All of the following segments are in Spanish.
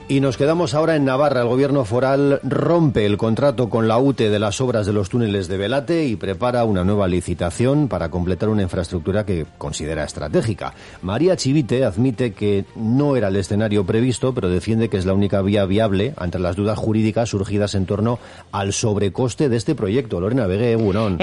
Y nos quedamos ahora en Navarra. El gobierno foral rompe el contrato con la UTE de las obras de los túneles de Belate y prepara una nueva licitación para completar una infraestructura que considera estratégica. María Chivite admite que no era el escenario previsto, pero defiende que es la única vía viable ante las dudas jurídicas surgidas en torno al sobrecoste de este proyecto. Lorena Vegué, Egunon.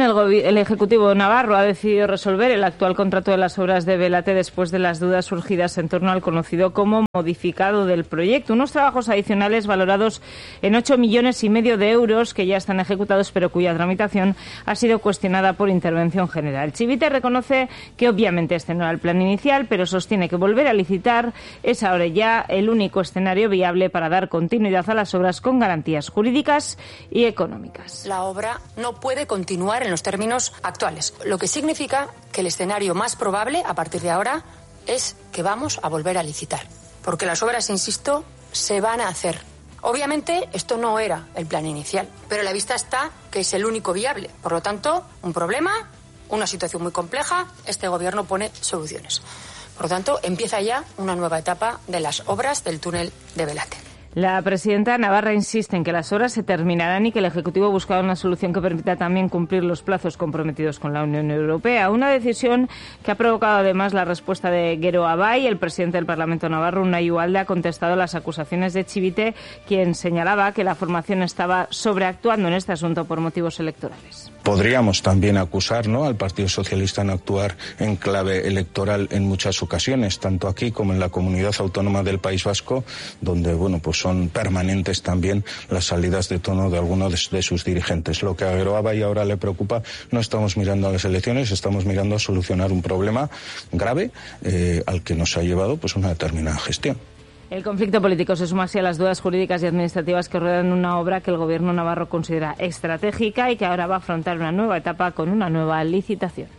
El Ejecutivo navarro ha decidido resolver el actual contrato de las obras de Belate después de las dudas surgidas en torno al conocido como modificado del proyecto. Unos trabajos adicionales valorados en 8,5 millones de euros que ya están ejecutados, pero cuya tramitación ha sido cuestionada por intervención general. Chivite reconoce que obviamente este no era el plan inicial, pero sostiene que volver a licitar es ahora ya el único escenario viable para dar continuidad a las obras con garantías jurídicas y económicas. La obra no puede continuar en los términos actuales, lo que significa que el escenario más probable a partir de ahora es que vamos a volver a licitar. Porque las obras, insisto, se van a hacer. Obviamente, esto no era el plan inicial, pero a la vista está que es el único viable. Por lo tanto, un problema, una situación muy compleja, este gobierno pone soluciones. Por lo tanto, empieza ya una nueva etapa de las obras del túnel de Belate. La presidenta navarra insiste en que las obras se terminarán y que el Ejecutivo buscará una solución que permita también cumplir los plazos comprometidos con la Unión Europea. Una decisión que ha provocado además la respuesta de Gero Abay. El presidente del Parlamento navarro, Unai Ugalde, ha contestado las acusaciones de Chivite, quien señalaba que la formación estaba sobreactuando en este asunto por motivos electorales. Podríamos también acusar, ¿no?, al Partido Socialista en actuar en clave electoral en muchas ocasiones, tanto aquí como en la Comunidad Autónoma del País Vasco, donde, bueno, pues son permanentes también las salidas de tono de algunos de sus dirigentes. Lo que a Gero Abay ahora le preocupa, no estamos mirando a las elecciones, estamos mirando a solucionar un problema grave al que nos ha llevado pues una determinada gestión. El conflicto político se suma así a las dudas jurídicas y administrativas que rodean una obra que el gobierno navarro considera estratégica y que ahora va a afrontar una nueva etapa con una nueva licitación.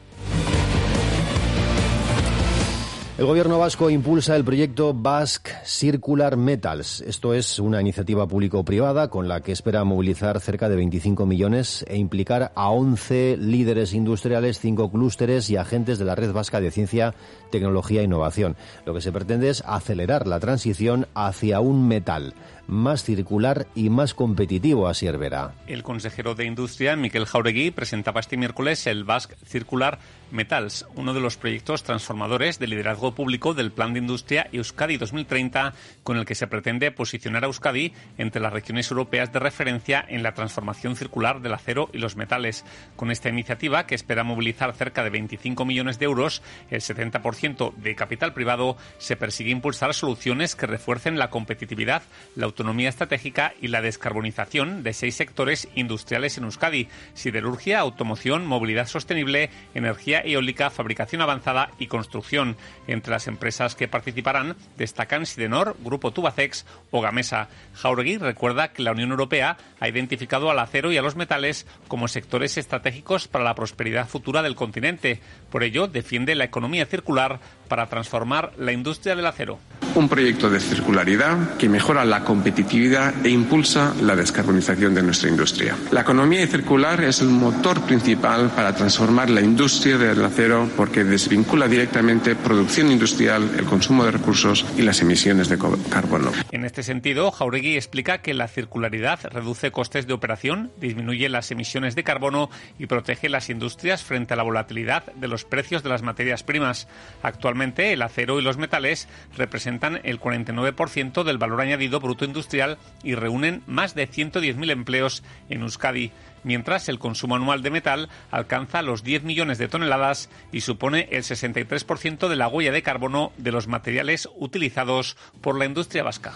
El gobierno vasco impulsa el proyecto Basque Circular Metals. Esto es una iniciativa público-privada con la que espera movilizar cerca de 25 millones e implicar a 11 líderes industriales, 5 clústeres y agentes de la Red Vasca de Ciencia, Tecnología e Innovación. Lo que se pretende es acelerar la transición hacia un metal más circular y más competitivo, asier Vera. El consejero de Industria, Miquel Jauregui, presentaba este miércoles el Basque Circular Metals, uno de los proyectos transformadores de liderazgo público del Plan de Industria Euskadi 2030, con el que se pretende posicionar a Euskadi entre las regiones europeas de referencia en la transformación circular del acero y los metales. Con esta iniciativa, que espera movilizar cerca de 25 millones de euros, el 70% de capital privado, se persigue impulsar soluciones que refuercen la competitividad, la autonomía estratégica y la descarbonización de 6 sectores industriales en Euskadi: siderurgia, automoción, movilidad sostenible, energía eólica, fabricación avanzada y construcción. Entre las empresas que participarán destacan Sidenor, Grupo Tubacex o Gamesa. Jauregui recuerda que la Unión Europea ha identificado al acero y a los metales como sectores estratégicos para la prosperidad futura del continente. Por ello, defiende la economía circular para transformar la industria del acero. Un proyecto de circularidad que mejora la competitividad e impulsa la descarbonización de nuestra industria. La economía circular es el motor principal para transformar la industria del acero porque desvincula directamente producción industrial, el consumo de recursos y las emisiones de carbono. En este sentido, Jauregui explica que la circularidad reduce costes de operación, disminuye las emisiones de carbono y protege las industrias frente a la volatilidad de los precios de las materias primas. Actualmente, el acero y los metales representan el 49% del valor añadido bruto industrial y reúnen más de 110.000 empleos en Euskadi, mientras el consumo anual de metal alcanza los 10 millones de toneladas y supone el 63% de la huella de carbono de los materiales utilizados por la industria vasca.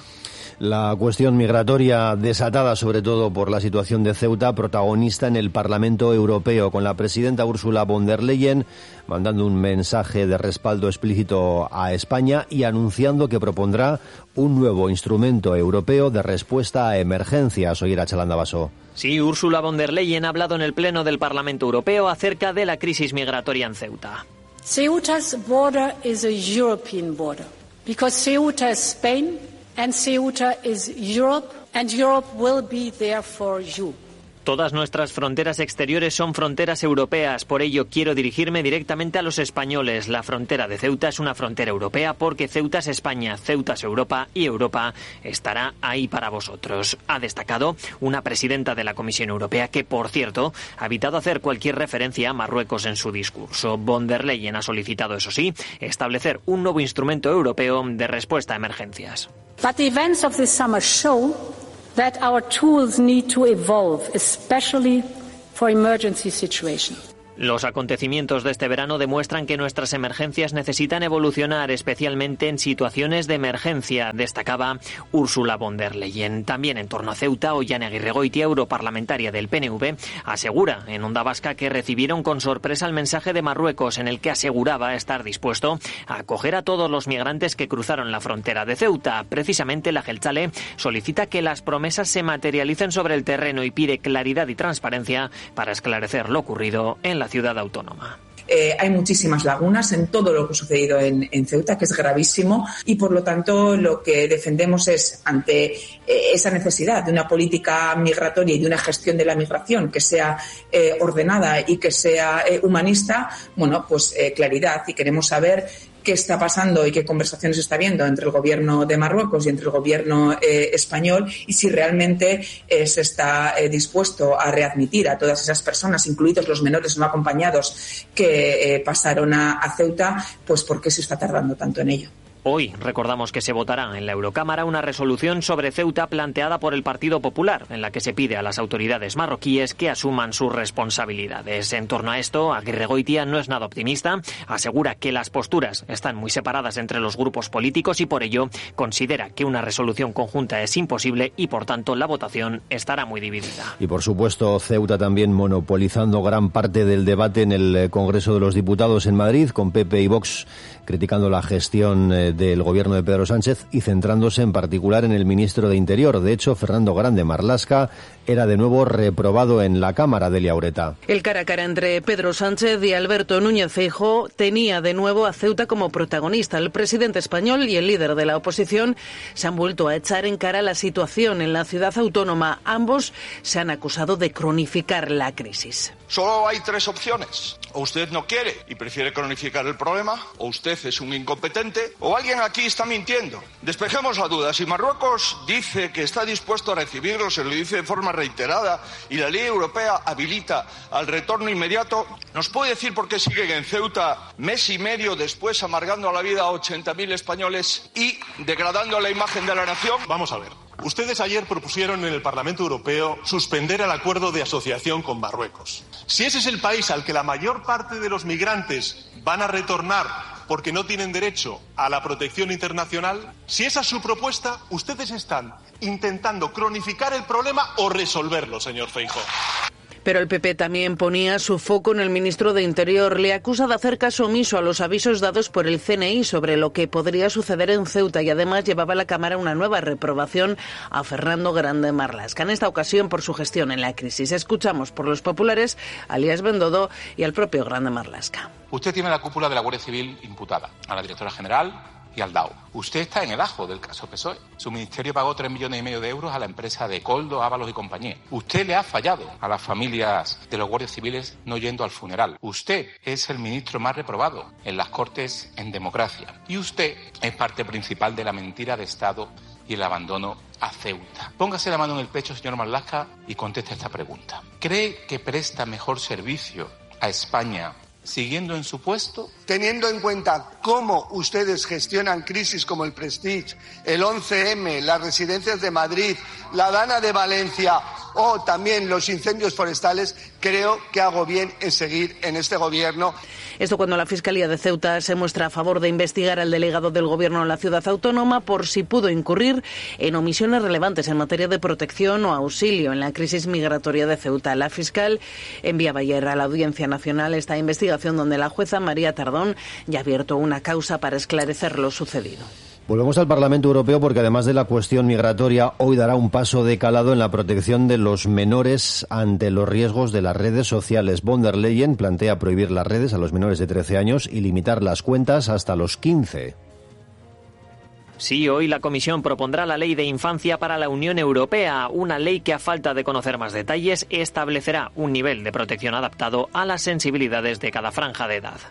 La cuestión migratoria, desatada sobre todo por la situación de Ceuta, protagonista en el Parlamento Europeo, con la presidenta Ursula von der Leyen mandando un mensaje de respaldo explícito a España y anunciando que propondrá un nuevo instrumento europeo de respuesta a emergencias. Oyer Chalanda Baso. Sí, Ursula von der Leyen ha hablado en el Pleno del Parlamento Europeo acerca de la crisis migratoria en Ceuta. Ceuta's border is a European border, because Ceuta is Spain and Ceuta is Europe, and Europe will be there for you. Todas nuestras fronteras exteriores son fronteras europeas, por ello quiero dirigirme directamente a los españoles. La frontera de Ceuta es una frontera europea porque Ceuta es España, Ceuta es Europa y Europa estará ahí para vosotros. Ha destacado una presidenta de la Comisión Europea que, por cierto, ha evitado hacer cualquier referencia a Marruecos en su discurso. Von der Leyen ha solicitado, eso sí, establecer un nuevo instrumento europeo de respuesta a emergencias. But the events of this summer show that our tools need to evolve, especially for emergency situations. Los acontecimientos de este verano demuestran que nuestras emergencias necesitan evolucionar, especialmente en situaciones de emergencia, destacaba Ursula von der Leyen. También en torno a Ceuta, Ollane Aguirregoitia, europarlamentaria del PNV, asegura en Onda Vasca que recibieron con sorpresa el mensaje de Marruecos en el que aseguraba estar dispuesto a acoger a todos los migrantes que cruzaron la frontera de Ceuta. Precisamente la Jeltzale solicita que las promesas se materialicen sobre el terreno y pide claridad y transparencia para esclarecer lo ocurrido en la ciudad autónoma. Hay muchísimas lagunas en todo lo que ha sucedido en Ceuta, que es gravísimo, y por lo tanto lo que defendemos es, ante esa necesidad de una política migratoria y de una gestión de la migración que sea ordenada y que sea humanista, claridad, y queremos saber qué está pasando y qué conversaciones está habiendo entre el gobierno de Marruecos y entre el gobierno español, y si realmente se está dispuesto a readmitir a todas esas personas, incluidos los menores no acompañados que pasaron a Ceuta, pues ¿por qué se está tardando tanto en ello? Hoy recordamos que se votará en la Eurocámara una resolución sobre Ceuta planteada por el Partido Popular, en la que se pide a las autoridades marroquíes que asuman sus responsabilidades. En torno a esto, Aguirregoitia no es nada optimista, asegura que las posturas están muy separadas entre los grupos políticos y por ello considera que una resolución conjunta es imposible y por tanto la votación estará muy dividida. Y por supuesto Ceuta también monopolizando gran parte del debate en el Congreso de los Diputados en Madrid, con PP y Vox criticando la gestión del gobierno de Pedro Sánchez y centrándose en particular en el ministro de Interior. De hecho, Fernando Grande Marlaska era de nuevo reprobado en la Cámara. Delia Ureta. El cara a cara entre Pedro Sánchez y Alberto Núñez Feijóo tenía de nuevo a Ceuta como protagonista. El presidente español y el líder de la oposición se han vuelto a echar en cara la situación en la ciudad autónoma. Ambos se han acusado de cronificar la crisis. Solo hay tres opciones. O usted no quiere y prefiere cronificar el problema, o usted es un incompetente, o alguien aquí está mintiendo. Despejemos la duda. Si Marruecos dice que está dispuesto a recibirlos, se lo dice de forma reiterada, y la ley europea habilita al retorno inmediato, ¿nos puede decir por qué siguen en Ceuta mes y medio después amargando la vida a 80.000 españoles y degradando la imagen de la nación? Vamos a ver. Ustedes ayer propusieron en el Parlamento Europeo suspender el acuerdo de asociación con Marruecos. Si ese es el país al que la mayor parte de los migrantes van a retornar porque no tienen derecho a la protección internacional, si esa es su propuesta, ustedes están intentando cronificar el problema o resolverlo, señor Feijóo. Pero el PP también ponía su foco en el ministro de Interior. Le acusa de hacer caso omiso a los avisos dados por el CNI sobre lo que podría suceder en Ceuta y además llevaba a la Cámara una nueva reprobación a Fernando Grande Marlaska, en esta ocasión por su gestión en la crisis. Escuchamos por los populares a Elías Bendodo y al propio Grande Marlaska. Usted tiene la cúpula de la Guardia Civil imputada, a la directora general y al DAO. Usted está en el ajo del caso PSOE. Su ministerio pagó 3,5 millones de euros a la empresa de Coldo, Ábalos y compañía. Usted le ha fallado a las familias de los guardias civiles no yendo al funeral. Usted es el ministro más reprobado en las Cortes en democracia. Y usted es parte principal de la mentira de Estado y el abandono a Ceuta. Póngase la mano en el pecho, señor Marlaska, y conteste esta pregunta. ¿Cree que presta mejor servicio a España siguiendo en su puesto? Teniendo en cuenta cómo ustedes gestionan crisis como el Prestige, el 11M, las residencias de Madrid, la Dana de Valencia o también los incendios forestales, creo que hago bien en seguir en este gobierno. Esto cuando la Fiscalía de Ceuta se muestra a favor de investigar al delegado del Gobierno en la ciudad autónoma por si pudo incurrir en omisiones relevantes en materia de protección o auxilio en la crisis migratoria de Ceuta. La fiscal enviaba ayer a la Audiencia Nacional esta investigación donde la jueza María Tardón ya ha abierto una causa para esclarecer lo sucedido. Volvemos al Parlamento Europeo porque además de la cuestión migratoria, hoy dará un paso de calado en la protección de los menores ante los riesgos de las redes sociales. Von der Leyen plantea prohibir las redes a los menores de 13 años y limitar las cuentas hasta los 15. Sí, hoy la Comisión propondrá la Ley de Infancia para la Unión Europea, una ley que, a falta de conocer más detalles, establecerá un nivel de protección adaptado a las sensibilidades de cada franja de edad.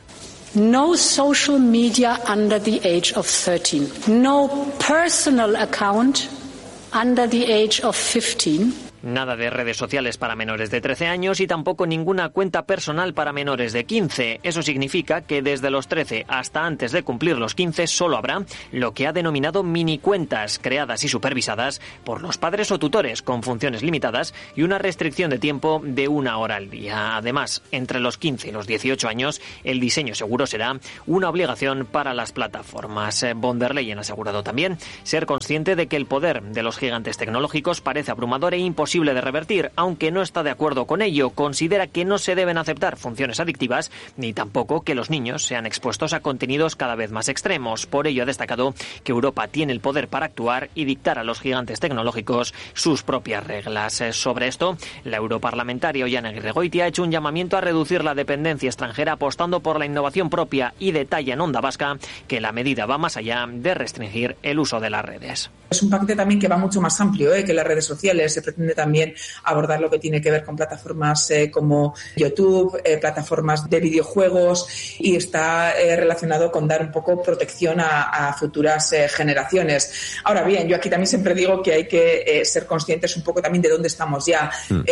No social media under the age of 13. No personal account under the age of 15. Nada de redes sociales para menores de 13 años y tampoco ninguna cuenta personal para menores de 15. Eso significa que desde los 13 hasta antes de cumplir los 15 solo habrá lo que ha denominado minicuentas, creadas y supervisadas por los padres o tutores con funciones limitadas y una restricción de tiempo de 1 hora al día. Además, entre los 15 y los 18 años, el diseño seguro será una obligación para las plataformas. Von der Leyen ha asegurado también ser consciente de que el poder de los gigantes tecnológicos parece abrumador e imposible de revertir, aunque no está de acuerdo con ello. Considera que no se deben aceptar funciones adictivas ni tampoco que los niños sean expuestos a contenidos cada vez más extremos. Por ello ha destacado que Europa tiene el poder para actuar y dictar a los gigantes tecnológicos sus propias reglas. Sobre esto, la europarlamentaria Oihana Aguirregoitia ha hecho un llamamiento a reducir la dependencia extranjera apostando por la innovación propia y detalla en Onda Vasca que la medida va más allá de restringir el uso de las redes. Es un paquete también que va mucho más amplio que las redes sociales. Se pretende también abordar lo que tiene que ver con plataformas como YouTube, plataformas de videojuegos, y está relacionado con dar un poco protección a futuras generaciones. Ahora bien, yo aquí también siempre digo que hay que ser conscientes un poco también de dónde estamos ya.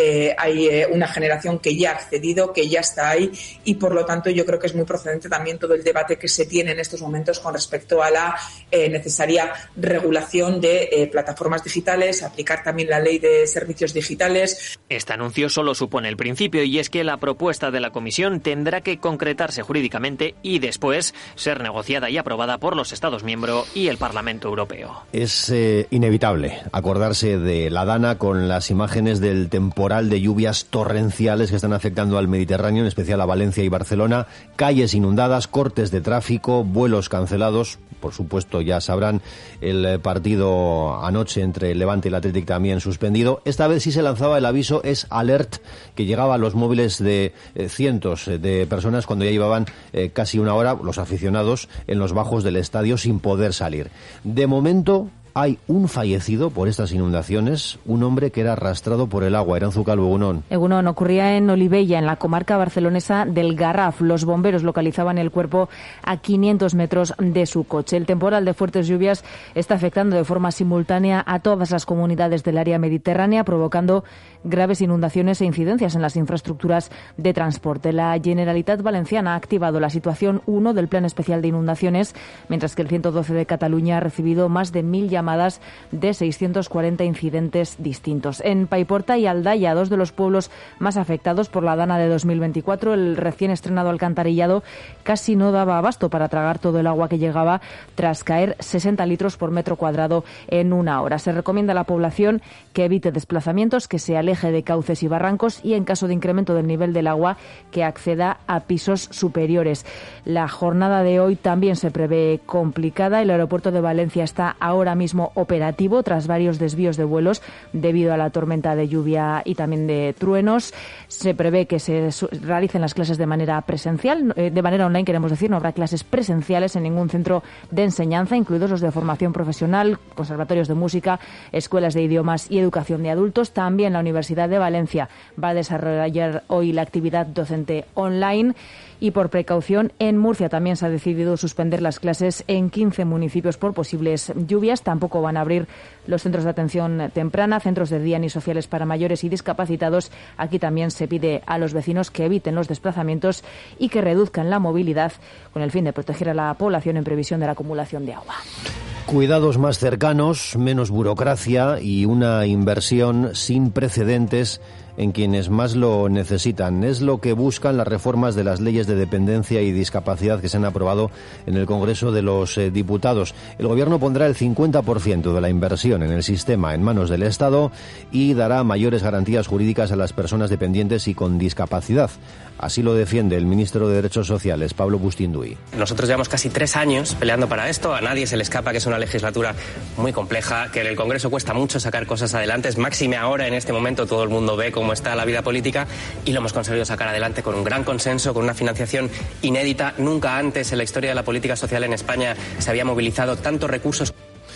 Hay una generación que ya ha accedido, que ya está ahí, y por lo tanto yo creo que es muy procedente también todo el debate que se tiene en estos momentos con respecto a la necesaria regulación de plataformas digitales, aplicar también la ley de servicios digitales. Este anuncio solo supone el principio, y es que la propuesta de la Comisión tendrá que concretarse jurídicamente y después ser negociada y aprobada por los Estados miembros y el Parlamento Europeo. Es inevitable acordarse de la Dana con las imágenes del temporal de lluvias torrenciales que están afectando al Mediterráneo, en especial a Valencia y Barcelona, calles inundadas, cortes de tráfico, vuelos cancelados. Por supuesto, ya sabrán, el partido anoche entre el Levante y el Athletic también suspendido. Esta vez sí se lanzaba el aviso Es Alert, que llegaba a los móviles de cientos de personas cuando ya llevaban casi una hora, los aficionados, en los bajos del estadio sin poder salir. De momento hay un fallecido por estas inundaciones, un hombre que era arrastrado por el agua. Eranzu Calvo, Egunon. Egunon, ocurría en Olivella, en la comarca barcelonesa del Garraf. Los bomberos localizaban el cuerpo a 500 metros de su coche. El temporal de fuertes lluvias está afectando de forma simultánea a todas las comunidades del área mediterránea, provocando graves inundaciones e incidencias en las infraestructuras de transporte. La Generalitat Valenciana ha activado la situación 1 del Plan Especial de Inundaciones, mientras que el 112 de Cataluña ha recibido más de 1.000 llamadas de 640 incidentes distintos. En Paiporta y Aldaya, dos de los pueblos más afectados por la Dana de 2024, el recién estrenado alcantarillado casi no daba abasto para tragar todo el agua que llegaba tras caer 60 litros por metro cuadrado en una hora. Se recomienda a la población que evite desplazamientos, que se aleje de cauces y barrancos y, en caso de incremento del nivel del agua, que acceda a pisos superiores. La jornada de hoy también se prevé complicada. El aeropuerto de Valencia está ahora mismo operativo tras varios desvíos de vuelos debido a la tormenta de lluvia y también de truenos. Se prevé que se realicen las clases de manera presencial, de manera online, queremos decir. No habrá clases presenciales en ningún centro de enseñanza, incluidos los de formación profesional, conservatorios de música, escuelas de idiomas y educación de adultos. También la Universidad de Valencia va a desarrollar hoy la actividad docente online. Y por precaución, en Murcia también se ha decidido suspender las clases en 15 municipios por posibles lluvias. Tampoco van a abrir los centros de atención temprana, centros de día ni sociales para mayores y discapacitados. Aquí también se pide a los vecinos que eviten los desplazamientos y que reduzcan la movilidad con el fin de proteger a la población en previsión de la acumulación de agua. Cuidados más cercanos, menos burocracia y una inversión sin precedentes en quienes más lo necesitan. Es lo que buscan las reformas de las leyes de dependencia y discapacidad que se han aprobado en el Congreso de los Diputados. El Gobierno pondrá el 50% de la inversión en el sistema en manos del Estado y dará mayores garantías jurídicas a las personas dependientes y con discapacidad. Así lo defiende el ministro de Derechos Sociales, Pablo Bustinduy. Nosotros llevamos casi 3 años peleando para esto. A nadie se le escapa que es una legislatura muy compleja, que en el Congreso cuesta mucho sacar cosas adelante. Es máxime ahora, en este momento, todo el mundo ve cómo está la vida política y lo hemos conseguido sacar adelante con un gran consenso, con una financiación inédita. Nunca antes en la historia de la política social en España se había movilizado tantos recursos.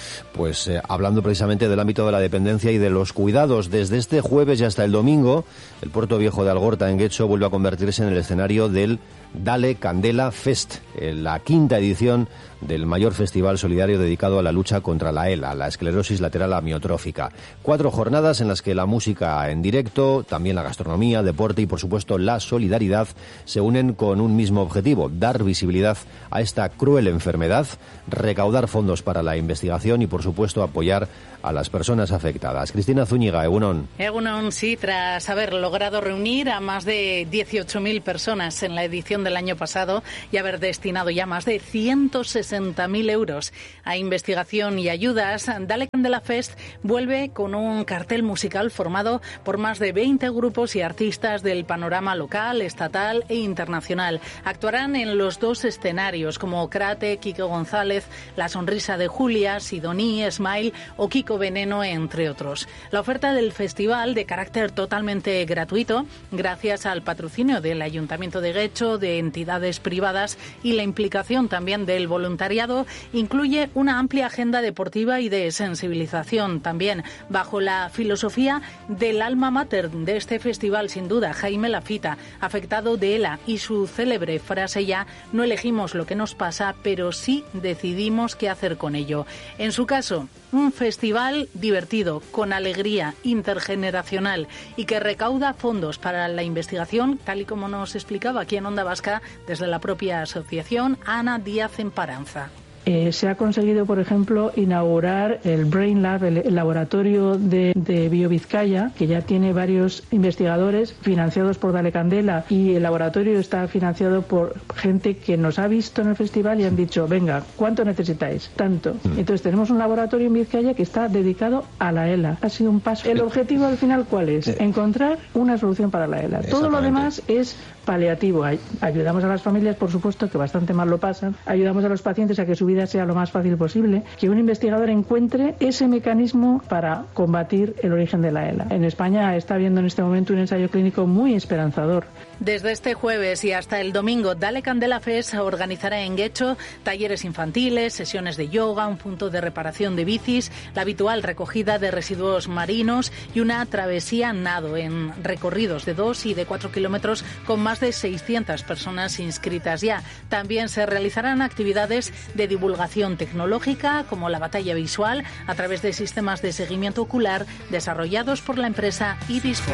Pues hablando precisamente del ámbito de la dependencia y de los cuidados, desde este jueves y hasta el domingo, el Puerto Viejo de Algorta, en Guecho, vuelve a convertirse en el escenario del Dale Candela Fest, la quinta edición del mayor festival solidario dedicado a la lucha contra la ELA, la esclerosis lateral amiotrófica. 4 jornadas en las que la música en directo, también la gastronomía, deporte y por supuesto la solidaridad se unen con un mismo objetivo: dar visibilidad a esta cruel enfermedad, recaudar fondos para la investigación y por supuesto apoyar a las personas afectadas. Cristina Zúñiga, Egunon. Egunon, sí, tras haber logrado reunir a más de 18.000 personas en la edición del año pasado y haber destinado ya más de 160.000 euros a investigación y ayudas, Dale Candela Fest vuelve con un cartel musical formado por más de 20 grupos y artistas del panorama local, estatal e internacional. Actuarán en los 2 escenarios como Crate, Kiko González, La Sonrisa de Julia, Sidoní, Smile o Kiko Veneno, entre otros. La oferta del festival, de carácter totalmente gratuito, gracias al patrocinio del Ayuntamiento de Guecho, de entidades privadas y la implicación también del voluntariado, incluye una amplia agenda deportiva y de sensibilización, también bajo la filosofía del alma mater de este festival, sin duda, Jaime Lafita, afectado de ELA, y su célebre frase ya: no elegimos lo que nos pasa, pero sí decidimos qué hacer con ello. En su caso, un festival divertido, con alegría, intergeneracional y que recauda fondos para la investigación, tal y como nos explicaba aquí en Onda Vasca desde la propia asociación Ana Díaz Emparanza. Se ha conseguido, por ejemplo, inaugurar el Brain Lab, el laboratorio de BioVizcaya, que ya tiene varios investigadores financiados por Dale Candela, y el laboratorio está financiado por gente que nos ha visto en el festival y han dicho: venga, ¿cuánto necesitáis? Tanto. Entonces tenemos un laboratorio en Vizcaya que está dedicado a la ELA. Ha sido un paso. ¿El objetivo al final cuál es? Encontrar una solución para la ELA. Todo lo demás es paliativo. Ayudamos a las familias, por supuesto, que bastante mal lo pasan. Ayudamos a los pacientes a que su vida sea lo más fácil posible, que un investigador encuentre ese mecanismo para combatir el origen de la ELA. En España está habiendo en este momento un ensayo clínico muy esperanzador. Desde este jueves y hasta el domingo, Dale Candela Fest organizará en Guecho talleres infantiles, sesiones de yoga, un punto de reparación de bicis, la habitual recogida de residuos marinos y una travesía nado en recorridos de 2 y de 4 kilómetros con más de 600 personas inscritas ya. También se realizarán actividades de divulgación tecnológica, como la batalla visual a través de sistemas de seguimiento ocular desarrollados por la empresa Iris.